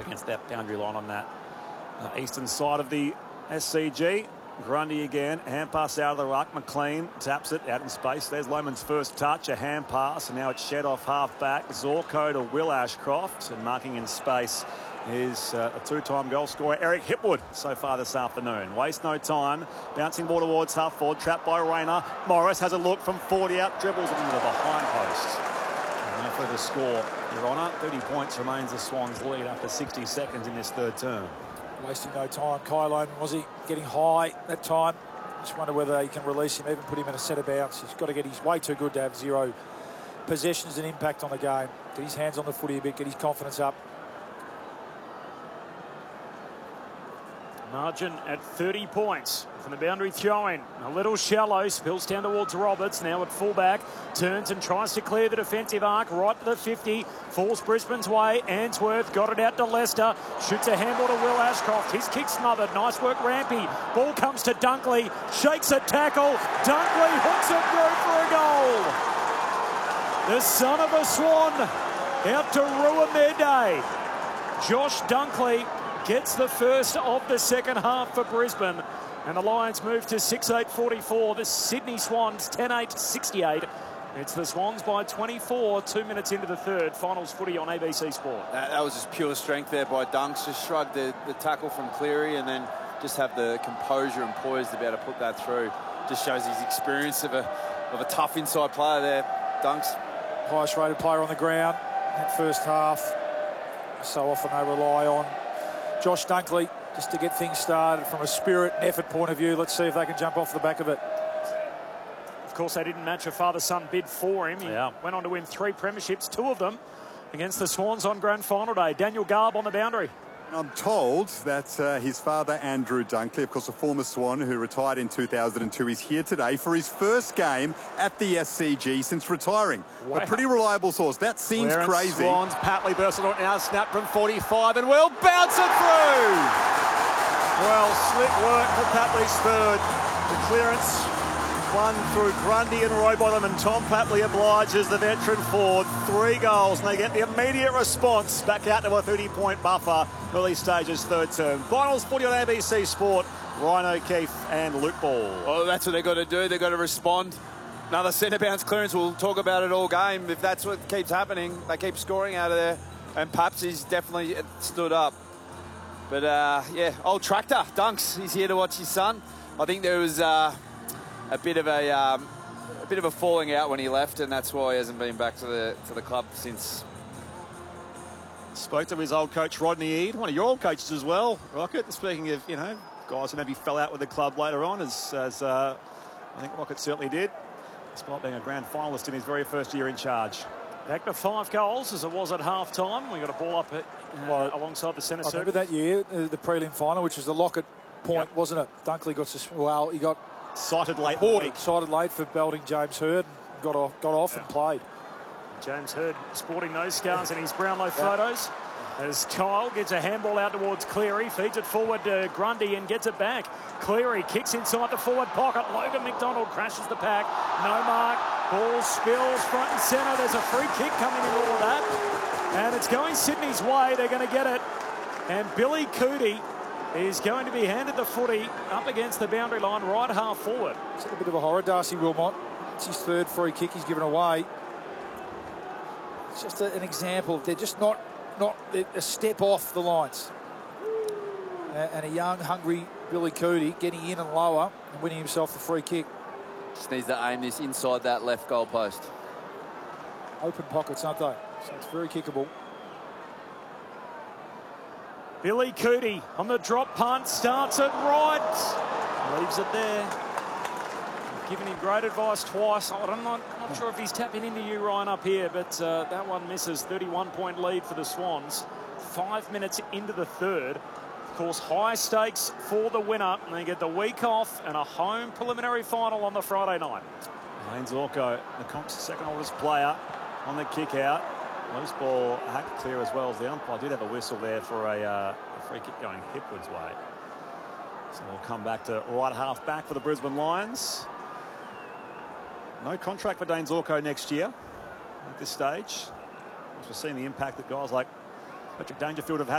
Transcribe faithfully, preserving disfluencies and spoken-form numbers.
against that boundary line on that uh, eastern side of the S C G. Grundy again, hand pass out of the ruck. McLean taps it out in space. There's Lohmann's first touch, a hand pass, and now it's shed off half back. Zorko to Will Ashcroft, and marking in space is uh, a two-time goal scorer, Eric Hipwood, so far this afternoon. Waste no time. Bouncing ball towards half forward, trapped by Rayner. Morris has a look from forty out, dribbles into the behind post. And no further score, Your Honour. thirty points remains the Swans' lead after sixty seconds in this third term. Wasting no time. Kai Lohmann, was he getting high that time? Just wonder whether he can release him, even put him in a centre bounce. He's got to get, he's way too good to have zero possessions and impact on the game. Get his hands on the footy a bit, get his confidence up. Margin at thirty points from the boundary throw-in. A little shallow, spills down towards Roberts, now at fullback. Turns and tries to clear the defensive arc right to the fifty. Falls Brisbane's way. Answorth got it out to Lester. Shoots a handball to Will Ashcroft. His kick smothered. Nice work, Rampy. Ball comes to Dunkley. Shakes a tackle. Dunkley hooks it through for a goal. The son of a Swan out to ruin their day. Josh Dunkley gets the first of the second half for Brisbane. And the Lions move to six eight forty-four. The Sydney Swans ten eight sixty-eight. It's the Swans by twenty-four, two minutes into the third. Finals footy on A B C Sport. That, that was just pure strength there by Dunks. Just shrugged the, the tackle from Cleary and then just have the composure and poise to be able to put that through. Just shows his experience of a, of a tough inside player there, Dunks. Highest rated player on the ground that first half. So often they rely on Josh Dunkley just to get things started from a spirit and effort point of view. Let's see if they can jump off the back of it. Of course, they didn't match a father-son bid for him. He yeah. went on to win three premierships, two of them against the Swans on grand final day. Daniel Garb on the boundary. I'm told that uh, his father, Andrew Dunkley, of course a former Swan who retired in two thousand two, is here today for his first game at the S C G since retiring. Wow. A pretty reliable source. That seems Clarence crazy. Swans, Patley bursts it out now, snap from forty-five, and will bounce it through. Well, slick work for Patley's third. The clearance one through Grundy and Rowbottom, and Tom Patley obliges the veteran forward. Three goals, and they get the immediate response back out to a thirty-point buffer. Early stages, third term. Finals footy on A B C Sport. Ryan O'Keefe and Luke Ball. Well, that's what they've got to do. They've got to respond. Another centre bounce clearance. We'll talk about it all game. If that's what keeps happening, they keep scoring out of there. And Paps is definitely stood up. But, uh, yeah, old tractor, Dunks. He's here to watch his son. I think there was uh, a bit of a um, a bit of a falling out when he left, and that's why he hasn't been back to the to the club since. Spoke to his old coach, Rodney Eade, one of your old coaches as well, Rocket. Speaking of, you know, guys who maybe fell out with the club later on, as, as uh, I think Rocket certainly did, despite being a grand finalist in his very first year in charge. Back to five goals as it was at half time. We got a ball up at, uh, well, alongside the centre circle. I remember that year, uh, the prelim final, which was the Lockett point, yep. wasn't it? Dunkley got sus- well, he got sighted late. Sighted late for belting James Hird. Got off, got off yeah. and played. James Hird sporting those scars in his Brownlow yeah. photos. As Kyle gets a handball out towards Cleary, feeds it forward to Grundy and gets it back. Cleary kicks inside the forward pocket. Logan McDonald crashes the pack. No mark. Ball spills front and centre. There's a free kick coming in all of that. And it's going Sydney's way. They're going to get it. And Billy Cootie is going to be handed the footy up against the boundary line right half forward. It's a bit of a horror, Darcy Wilmot. It's his third free kick he's given away. It's just a, an example. They're just not, not a step off the lines. And a young, hungry Billy Cootie getting in and lower and winning himself the free kick. Just needs to aim this inside that left goal post. Open pockets, aren't they? So it's very kickable. Billy Cootie on the drop punt, starts it right, leaves it there. Given him great advice twice. I'm not, not sure if he's tapping into you, Ryan, up here, but uh, that one misses. thirty-one point lead for the Swans. Five minutes into the third. Of course, high stakes for the winner. And they get the week off and a home preliminary final on the Friday night. Lane Zorko, the comp's second oldest player on the kick out. Loose ball hacked clear as well as the umpire did have a whistle there for a, uh, a free kick going Hipwood's way. So we'll come back to right half back for the Brisbane Lions. No contract for Dane Zorko next year at this stage. We're seeing the impact that guys like Patrick Dangerfield have had